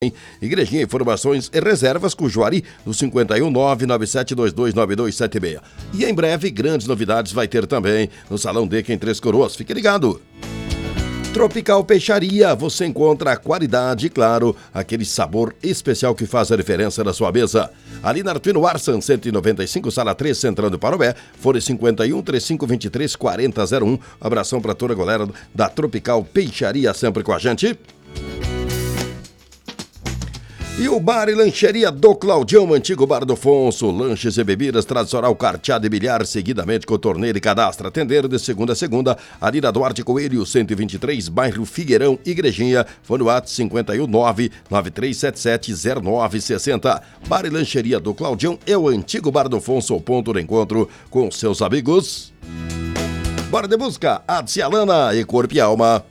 Igrejinha, informações e reservas com o Juari no 51997229276. E em breve, grandes novidades vai ter também no Salão Deca em Três Coroas. Fique ligado. Tropical Peixaria, você encontra a qualidade e, claro, aquele sabor especial que faz a diferença na sua mesa. Ali na Artuino Arsan, 195, sala 3, Centrando Parobé, fone 51-3523-4001. Abração para toda a galera da Tropical Peixaria, sempre com a gente. E o bar e lancheria do Claudião, antigo bar do Afonso, lanches e bebidas, tradicional carteado e bilhar, seguidamente com torneio e cadastro, atender de segunda a segunda, ali na Duarte Coelho, 123, bairro Figueirão, Igrejinha, fone WhatsApp 519-9377-0960. Bar e lancheria do Claudião é o antigo bar do Afonso, o ponto de encontro com seus amigos. Bora de busca, Adcialana e Corpo e Alma.